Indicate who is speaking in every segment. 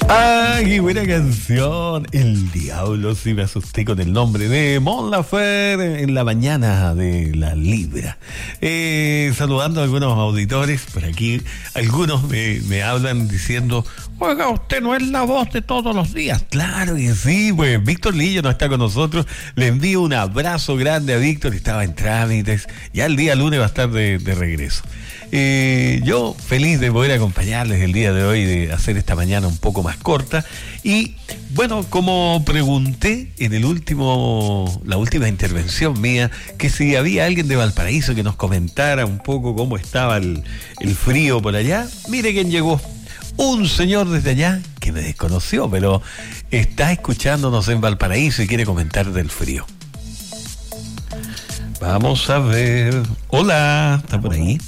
Speaker 1: ¡Ah, qué buena canción! El diablo, sí me asusté con el nombre de Mon Laferte en la mañana de la Libra. Saludando a algunos auditores, por aquí algunos me hablan diciendo: oiga, usted no es la voz de todos los días. Claro que sí, pues Víctor Lillo no está con nosotros. Le envío un abrazo grande a Víctor, estaba en trámites. Ya el día lunes va a estar de regreso. Yo feliz de poder acompañarles el día de hoy, de hacer esta mañana un poco más corta. Y bueno, como pregunté en la última intervención mía, que si había alguien de Valparaíso que nos comentara un poco cómo estaba el frío por allá, mire quién llegó. Un señor desde allá que me desconoció, pero está escuchándonos en Valparaíso y quiere comentar del frío. Vamos a ver. Hola, ¿está por ahí?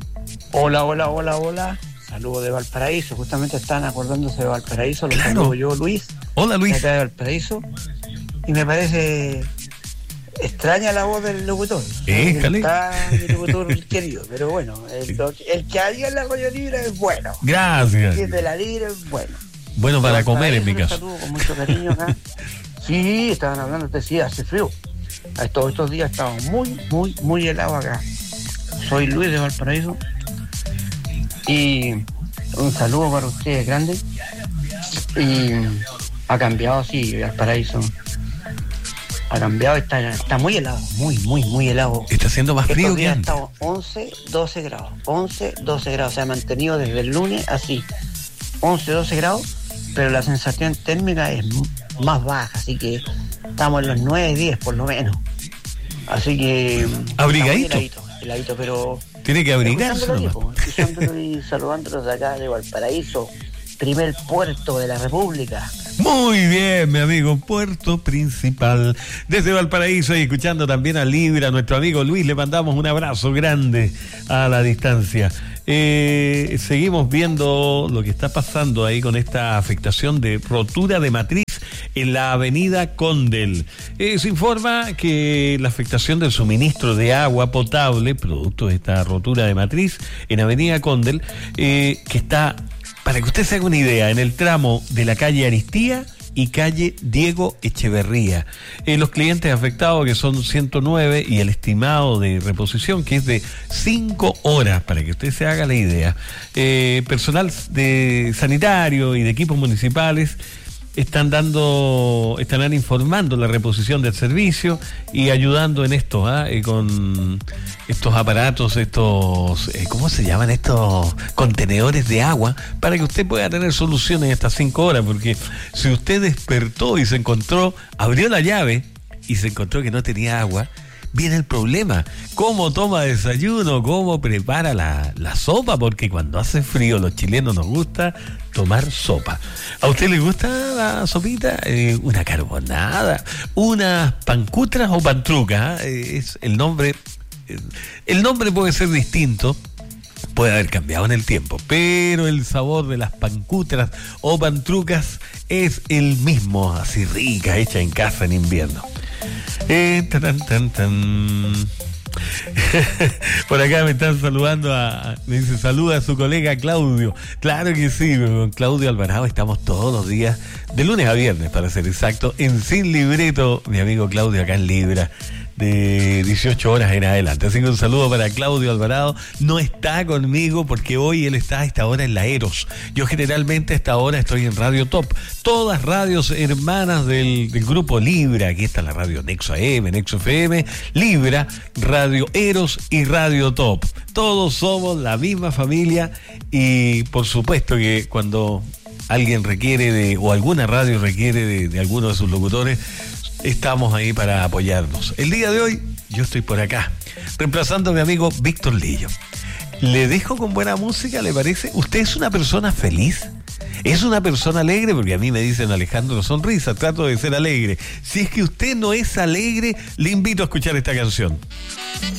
Speaker 2: Hola. Saludos de Valparaíso. Justamente están acordándose de Valparaíso. Lo saludo yo, Luis.
Speaker 1: Hola, Luis.
Speaker 2: Acá de Valparaíso. Y me parece extraña la voz del locutor. Está mi locutor querido. Pero bueno, el que hay en la Radio Libre es bueno.
Speaker 1: Gracias.
Speaker 2: El de la Libre es bueno.
Speaker 1: Bueno para comer en mi caso.
Speaker 2: Saludo con mucho cariño acá. Sí, estaban hablando, te decía, hace frío. Estos días estaba muy helado acá. Soy Luis de Valparaíso. Y un saludo para ustedes grande. Y ha cambiado, sí, Valparaíso. Ha cambiado, está muy helado, muy helado.
Speaker 1: Está haciendo más frío que antes.
Speaker 2: Ha estado 11-12 grados. 11-12 grados. Se ha mantenido desde el lunes así. 11-12 grados, pero la sensación térmica es más baja, así que estamos en los 9-10 por lo menos. Así que
Speaker 1: abrigadito.
Speaker 2: Heladito, pero
Speaker 1: tiene que abrigarse.
Speaker 2: Escuchándolo y saludándolos de acá de Valparaíso, primer puerto de la República.
Speaker 1: Muy bien, mi amigo, puerto principal desde Valparaíso, y escuchando también a Libra, nuestro amigo Luis, le mandamos un abrazo grande a la distancia. Seguimos viendo lo que está pasando ahí con esta afectación de rotura de matriz en la avenida Condel. Se informa que la afectación del suministro de agua potable, producto de esta rotura de matriz en avenida Condel, que está, para que usted se haga una idea, en el tramo de la calle Aristía y calle Diego Echeverría. Los clientes afectados, que son 109, y el estimado de reposición, que es de 5 horas, para que usted se haga la idea. Personal de sanitario y de equipos municipales estarán informando la reposición del servicio y ayudando en esto, con estos aparatos, ¿cómo se llaman? Estos contenedores de agua, para que usted pueda tener soluciones en estas 5 horas, porque si usted despertó y abrió la llave y se encontró que no tenía agua, viene el problema. ¿Cómo toma desayuno? ¿Cómo prepara la sopa? Porque cuando hace frío, los chilenos nos gusta tomar sopa. ¿A usted le gusta la sopita? Una carbonada, unas pancutras o pantrucas. Es el nombre. El nombre puede ser distinto, puede haber cambiado en el tiempo, pero el sabor de las pancutras o pantrucas es el mismo, así rica, hecha en casa en invierno. Por acá me están saludando, me dice: saluda a su colega Claudio. Claro que sí, con Claudio Alvarado estamos todos los días, de lunes a viernes para ser exacto, en Sin Libreto, mi amigo Claudio acá en Libra, de 18 horas en adelante. Así que un saludo para Claudio Alvarado. No está conmigo porque hoy él está a esta hora en la Eros. Yo generalmente a esta hora estoy en Radio Top, todas radios hermanas del grupo Libra. Aquí está la radio Nexo AM, Nexo FM, Libra, Radio Eros y Radio Top. Todos somos la misma familia, y por supuesto que cuando alguien requiere o alguna radio requiere de alguno de sus locutores, estamos ahí para apoyarnos. El día de hoy yo estoy por acá, reemplazando a mi amigo Víctor Lillo. Le dejo con buena música, ¿le parece? ¿Usted es una persona feliz? ¿Es una persona alegre? Porque a mí me dicen Alejandro Sonrisa, trato de ser alegre. Si es que usted no es alegre, le invito a escuchar esta canción.